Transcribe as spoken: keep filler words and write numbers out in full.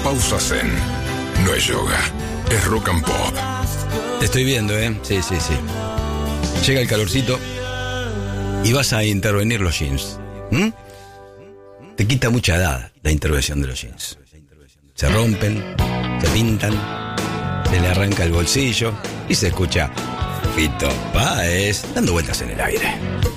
pausa zen. No es yoga, es rock and pop. Te estoy viendo, ¿eh? Sí, sí, sí. Llega el calorcito y vas a intervenir los jeans. ¿Mm? Te quita mucha edad la intervención de los jeans. Se rompen, se pintan, se le arranca el bolsillo y se escucha Fito Páez dando vueltas en el aire.